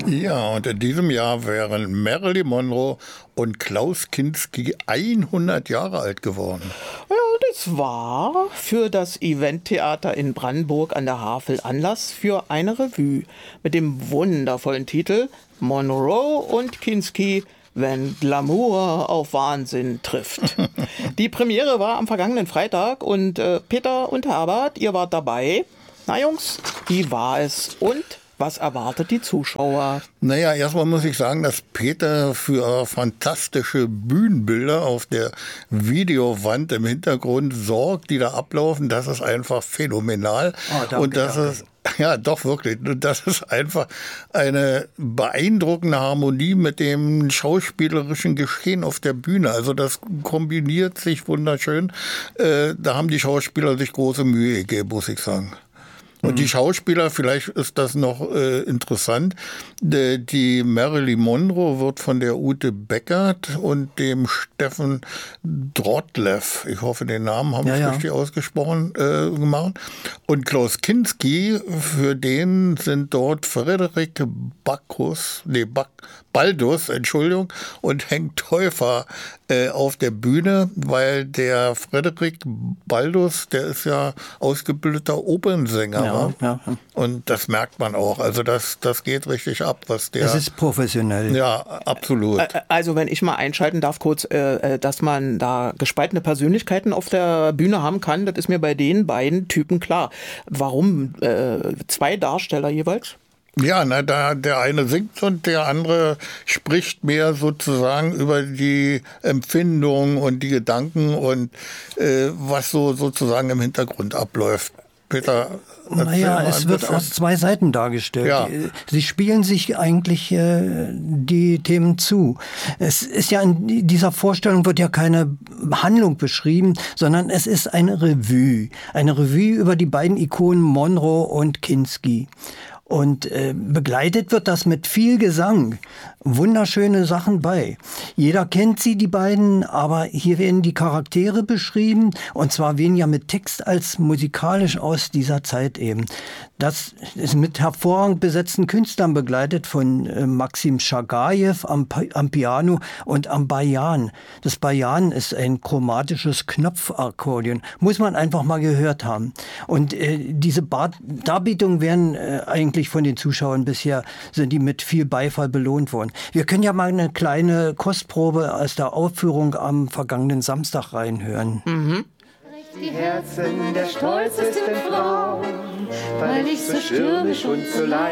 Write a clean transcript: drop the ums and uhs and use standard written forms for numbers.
Ja, und in diesem Jahr wären Marilyn Monroe und Klaus Kinski 100 Jahre alt geworden. Ja, das war für das Eventtheater in Brandenburg an der Havel Anlass für eine Revue mit dem wundervollen Titel Monroe und Kinski, wenn Glamour auf Wahnsinn trifft. Die Premiere war am vergangenen Freitag und Peter und Herbert, ihr wart dabei. Na Jungs, wie war es und was erwartet die Zuschauer? Naja, erstmal muss ich sagen, dass Peter für fantastische Bühnenbilder auf der Videowand im Hintergrund sorgt, die da ablaufen. Das ist einfach phänomenal. Oh, danke, und das danke. ist, ja doch wirklich, und das ist einfach eine beeindruckende Harmonie mit dem schauspielerischen Geschehen auf der Bühne. Also das kombiniert sich wunderschön. Da haben die Schauspieler sich große Mühe gegeben, muss ich sagen. Und die Schauspieler, vielleicht ist das noch interessant, die Marilyn Monroe wird von der Ute Beckert und dem Steffen Drottlev, ich hoffe, den Namen habe ich richtig ausgesprochen, gemacht. Und Klaus Kinski, für den sind dort Frederik Baldus, und Henk Teufer auf der Bühne, weil der Frederik Baldus, der ist ja ausgebildeter Opernsänger. Ja. Und das merkt man auch. Also das geht richtig ab, was der... Das ist professionell. Ja, absolut. Also wenn ich mal einschalten darf kurz, dass man da gespaltene Persönlichkeiten auf der Bühne haben kann, das ist mir bei den beiden Typen klar. Warum 2 Darsteller jeweils? Ja, der eine singt und der andere spricht mehr sozusagen über die Empfindung und die Gedanken und was so sozusagen im Hintergrund abläuft. Peter, naja, es wird aus 2 Seiten dargestellt. Ja. Sie spielen sich eigentlich die Themen zu. Es ist ja in dieser Vorstellung wird ja keine Handlung beschrieben, sondern es ist eine Revue. Eine Revue über die beiden Ikonen Monroe und Kinski. Und begleitet wird das mit viel Gesang. Wunderschöne Sachen bei. Jeder kennt sie, die beiden, aber hier werden die Charaktere beschrieben und zwar weniger mit Text als musikalisch aus dieser Zeit eben. Das ist mit hervorragend besetzten Künstlern begleitet von Maxim Schagajew am Piano und am Bajan. Das Bajan ist ein chromatisches Knopfakkordeon. Muss man einfach mal gehört haben. Und diese Darbietungen werden eigentlich von den Zuschauern bisher, sind die mit viel Beifall belohnt worden. Wir können ja mal eine kleine Kostprobe aus der Aufführung am vergangenen Samstag reinhören. Die Herzen der stolzesten Frauen, weil ich so stürmisch und so leicht